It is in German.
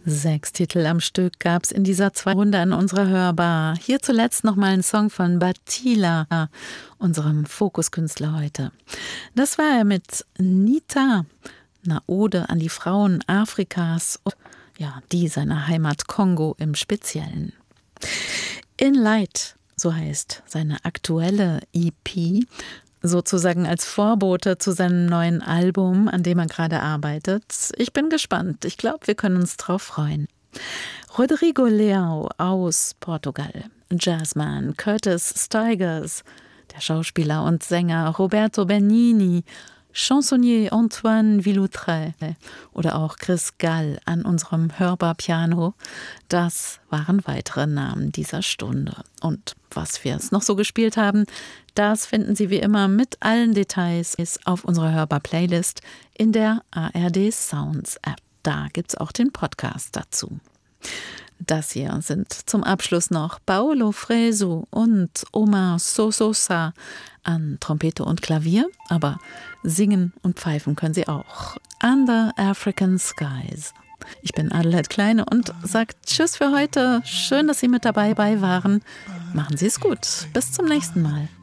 6 Titel am Stück gab's in dieser 2 Runde an unserer Hörbar. Hier zuletzt nochmal ein Song von Batila, unserem Fokuskünstler heute. Das war er mit Nita, einer Ode an die Frauen Afrikas und die seiner Heimat Kongo im Speziellen. In Light, so heißt seine aktuelle EP, sozusagen als Vorbote zu seinem neuen Album, an dem er gerade arbeitet. Ich bin gespannt. Ich glaube, wir können uns drauf freuen. Rodrigo Leão aus Portugal, Jazzman Curtis Stigers, der Schauspieler und Sänger Roberto Benigni, Chansonnier Antoine Villoutre oder auch Chris Gall an unserem Hörbar-Piano. Das waren weitere Namen dieser Stunde. Und was wir es noch so gespielt haben, das finden Sie wie immer mit allen Details auf unserer Hörbar-Playlist in der ARD Sounds App. Da gibt's auch den Podcast dazu. Das hier sind zum Abschluss noch Paulo Fresu und Omar Sososa an Trompete und Klavier, aber singen und pfeifen können sie auch. Under African Skies. Ich bin Adelheid Kleine und sage Tschüss für heute. Schön, dass Sie mit dabei waren. Machen Sie es gut. Bis zum nächsten Mal.